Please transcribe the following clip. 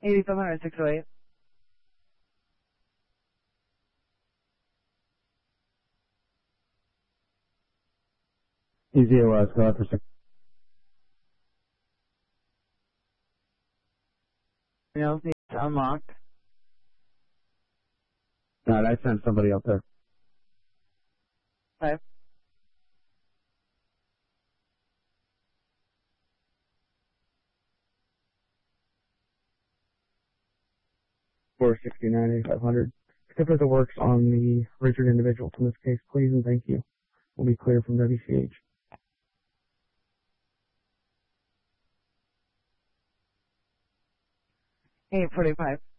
8500 608. EZOS, go out for 6. It's unlocked. Alright, I sent somebody up there. 5. 469 8500. Skipper that works on the Richard individuals in this case, please and thank you. We'll be clear from WCH. 845.